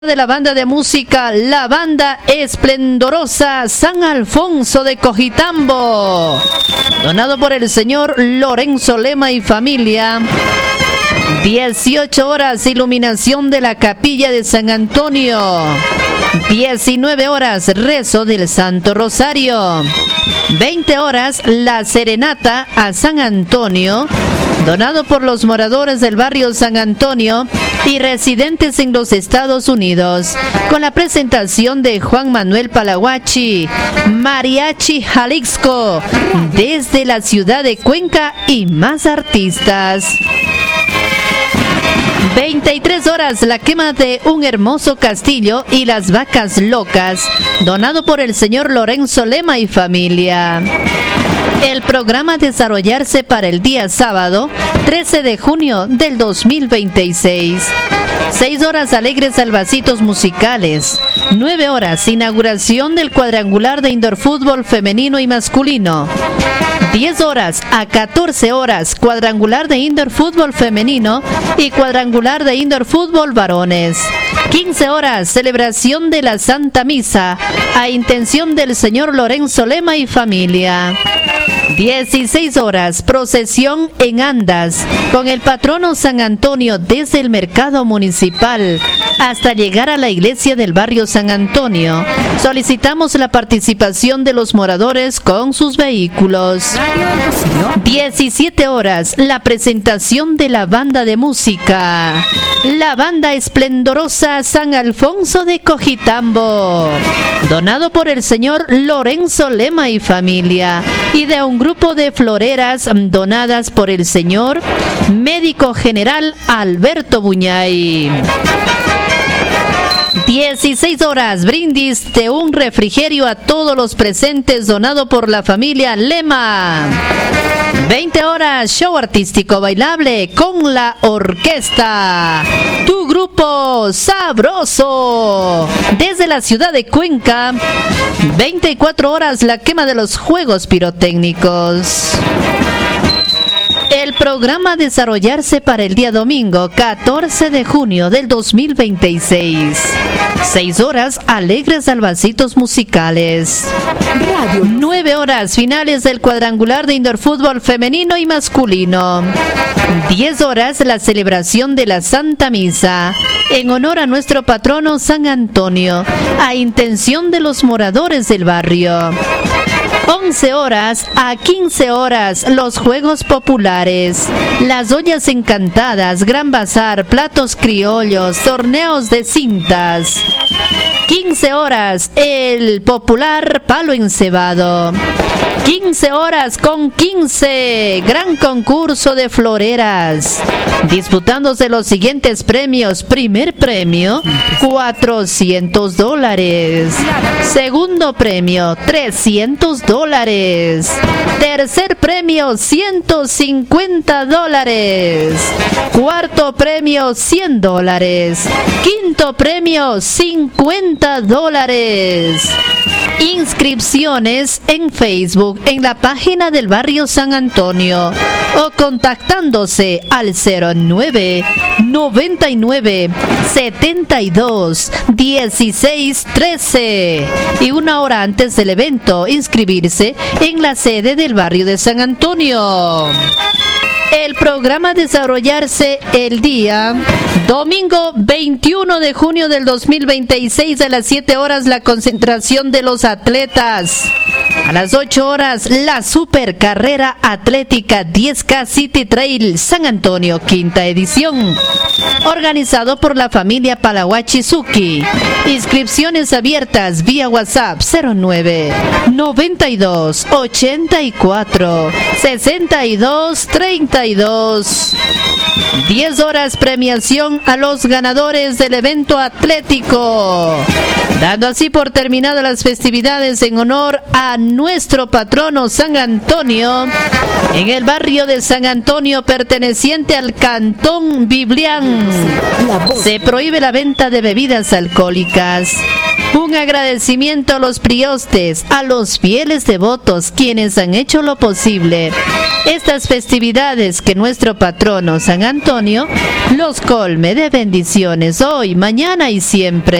De la banda de música La Banda Esplendorosa San Alfonso de Cojitambo, donado por el señor Lorenzo Lema y familia. 18 horas, iluminación de la capilla de San Antonio. 19 horas, rezo del Santo Rosario. 20 horas, la serenata a San Antonio, donado por los moradores del barrio San Antonio y residentes en los Estados Unidos, con la presentación de Juan Manuel Palahuachi, Mariachi Jalisco, desde la ciudad de Cuenca y más artistas. 23 horas, la quema de un hermoso castillo y las vacas locas, donado por el señor Lorenzo Lema y familia. El programa a desarrollarse para el día sábado, 13 de junio del 2026. 6 horas, alegres salvacitos musicales. 9 horas, inauguración del cuadrangular de indoor fútbol femenino y masculino. 10 horas a 14 horas, cuadrangular de indoor fútbol femenino y cuadrangular de indoor fútbol varones. 15 horas, celebración de la Santa Misa a intención del señor Lorenzo Lema y familia. 16 horas, procesión en andas con el patrono San Antonio desde el mercado municipal hasta llegar a la iglesia del barrio San Antonio. Solicitamos la participación de los moradores con sus vehículos. 17 horas, la presentación de la banda de música La Banda Esplendorosa San Alfonso de Cojitambo, donado por el señor Lorenzo Lema y familia, y de un grupo de floreras donadas por el señor médico general Alberto Buñay. 16 horas, brindis de un refrigerio a todos los presentes, donado por la familia Lema. 20 horas, show artístico bailable con la orquesta Tu Grupo Sabroso, desde la ciudad de Cuenca. 24 horas, la quema de los juegos pirotécnicos. El programa a desarrollarse para el día domingo, 14 de junio del 2026. 6 horas, alegres salvacitos musicales. 9 horas, finales del cuadrangular de indoor fútbol femenino y masculino. 10 horas, la celebración de la Santa Misa en honor a nuestro patrono San Antonio, a intención de los moradores del barrio. 11 horas a 15 horas, los juegos populares, las ollas encantadas, gran bazar, platos criollos, torneos de cintas. 15 horas, el popular palo encebado. 15 horas con 15, gran concurso de floreras, disputándose los siguientes premios. Primer premio, $400. Segundo premio, $300. Tercer premio, $150. Cuarto premio, $100. Quinto premio, $50. Inscripciones en Facebook, en la página del barrio San Antonio, o contactándose al 09 99 72 16 13 y una hora antes del evento inscribirse en la sede del barrio de San Antonio. El programa a desarrollarse el día domingo 21 de junio del 2026 a las 7 horas, la concentración de los atletas. A las 8 horas, la super carrera atlética 10K City Trail San Antonio, quinta edición, organizado por la familia Palahuachi Zuki. Inscripciones abiertas vía WhatsApp 09 92 84 62 32. 10 horas, premiación a los ganadores del evento atlético, dando así por terminadas las festividades en honor a nuestro patrono San Antonio, en el barrio de San Antonio perteneciente al Cantón Biblián. Se prohíbe la venta de bebidas alcohólicas. Un agradecimiento a los priostes, a los fieles devotos, quienes han hecho lo posible. Estas festividades, que nuestro patrono San Antonio los colme de bendiciones hoy, mañana y siempre.